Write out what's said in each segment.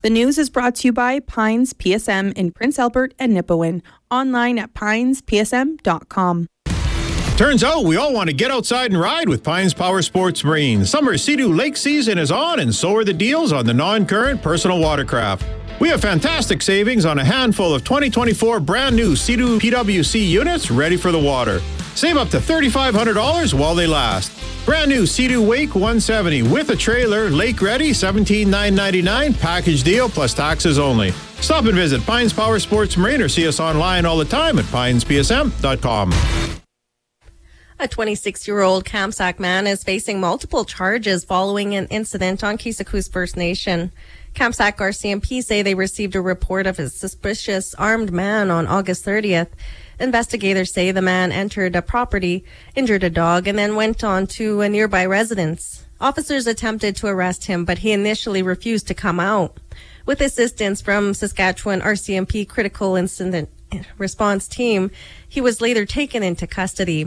The news is brought to you by Pines PSM in Prince Albert and Nipawin. Online at pinespsm.com. Turns out we all want to get outside and ride with Pines Power Sports Marine. Summer Sea-Doo lake season is on, and so are the deals on the non-current personal watercraft. We have fantastic savings on a handful of 2024 brand new Sea-Doo PWC units ready for the water. Save up to $3,500 while they last. Brand new Sea-Doo Wake 170 with a trailer, lake ready, $17,999, package deal plus taxes only. Stop and visit Pines Power Sports Marine or see us online all the time at pinespsm.com. A 26-year-old Kamsack man is facing multiple charges following an incident on Kisakus First Nation. Kamsack RCMP say they received a report of a suspicious armed man on August 30th. Investigators say the man entered a property, injured a dog, and then went on to a nearby residence. Officers attempted to arrest him, but he initially refused to come out. With assistance from Saskatchewan RCMP Critical Incident Response Team, he was later taken into custody.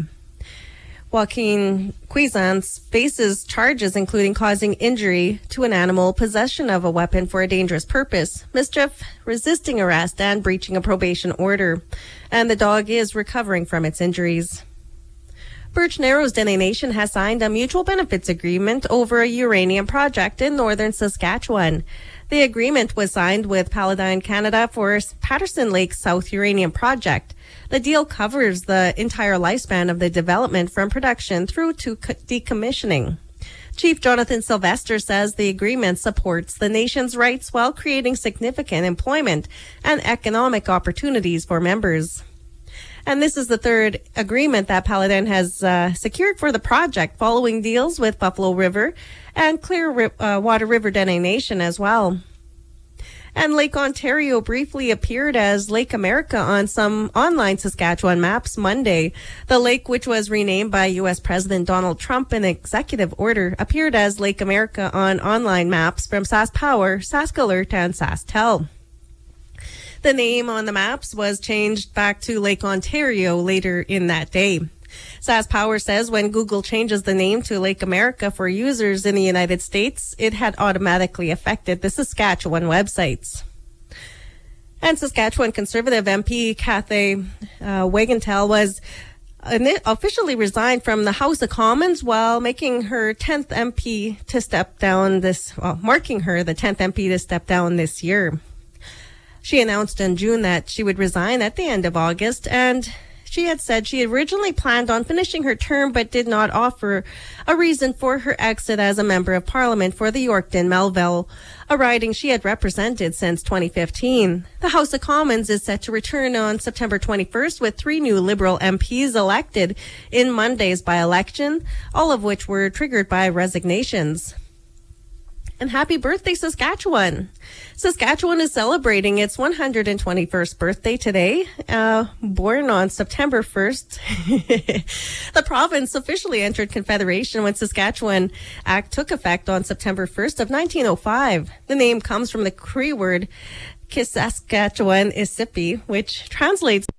Joaquin Cuisance faces charges including causing injury to an animal, possession of a weapon for a dangerous purpose, mischief, resisting arrest, and breaching a probation order. And the dog is recovering from its injuries. Birch Narrows Dene Nation has signed a mutual benefits agreement over a uranium project in northern Saskatchewan. The agreement was signed with Paladine Canada for Patterson Lake South Uranium Project. The deal covers the entire lifespan of the development from production through to decommissioning. Chief Jonathan Sylvester says the agreement supports the nation's rights while creating significant employment and economic opportunities for members. And this is the third agreement that Paladin has secured for the project, following deals with Buffalo River and Clearwater River Dene Nation as well. And Lake Ontario briefly appeared as Lake America on some online Saskatchewan maps Monday. The lake, which was renamed by U.S. President Donald Trump in executive order, appeared as Lake America on online maps from SaskPower, SaskAlert, and SaskTel. The name on the maps was changed back to Lake Ontario later in that day. SaskPower says when Google changes the name to Lake America for users in the United States, it had automatically affected the Saskatchewan websites. And Saskatchewan Conservative MP Cathay Wagentel was officially resigned from the House of Commons while making her 10th MP to step down marking her the 10th MP to step down this year. She announced in June that she would resign at the end of August, and she had said she originally planned on finishing her term but did not offer a reason for her exit as a member of parliament for the Yorkton-Melville, a riding she had represented since 2015. The House of Commons is set to return on September 21st with 3 new Liberal MPs elected in Monday's by-election, all of which were triggered by resignations. And happy birthday, Saskatchewan. Saskatchewan is celebrating its 121st birthday today. Born on September 1st, the province officially entered Confederation when Saskatchewan Act took effect on September 1st of 1905. The name comes from the Cree word Kisaskatchewan Isipi, which translates